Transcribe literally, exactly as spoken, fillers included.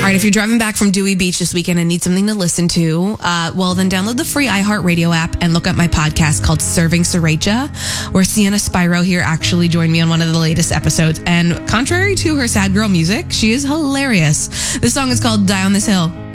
right, if you're driving back from Dewey Beach this weekend and need something to listen to, uh, well, then download the free iHeartRadio app and look at my podcast called Serving Sriracha, where Sienna Spyro here actually joined me on one of the latest episodes. And contrary to her sad girl music, she is hilarious. This song is called Die on This Hill.